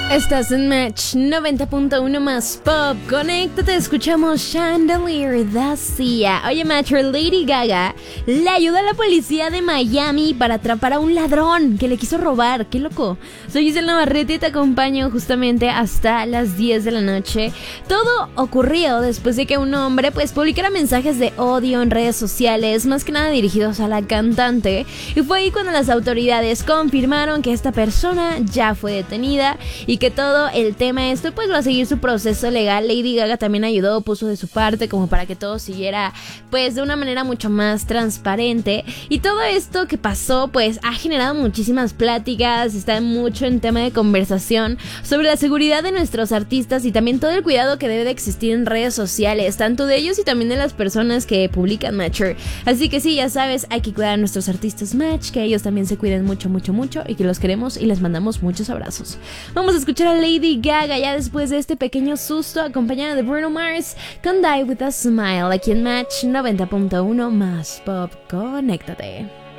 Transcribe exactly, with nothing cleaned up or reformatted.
Estás en Match noventa punto uno más Pop. Conéctate, escuchamos Chandelier de Sia. Oye, Match, Lady Gaga le ayuda a la policía de Miami para atrapar a un ladrón que le quiso robar. ¡Qué loco! Soy Giselle Navarrete y te acompaño justamente hasta las diez de la noche. Todo ocurrió después de que un hombre pues publicara mensajes de odio en redes sociales, más que nada dirigidos a la cantante. Y fue ahí cuando las autoridades confirmaron que esta persona ya fue detenida y que todo el tema esto pues va a seguir su proceso legal. Lady Gaga también ayudó, puso de su parte como para que todo siguiera pues de una manera mucho más transparente, y todo esto que pasó pues ha generado muchísimas pláticas, está mucho en tema de conversación sobre la seguridad de nuestros artistas y también todo el cuidado que debe de existir en redes sociales, tanto de ellos y también de las personas que publican, Matcher. Así que sí, ya sabes, hay que cuidar a nuestros artistas, Match, que ellos también se cuiden mucho, mucho, mucho y que los queremos y les mandamos muchos abrazos. Vamos a escuchar a Lady Gaga ya después de este pequeño susto, acompañada de Bruno Mars con Die With A Smile, aquí en Match noventa punto uno más Pop. Conéctate.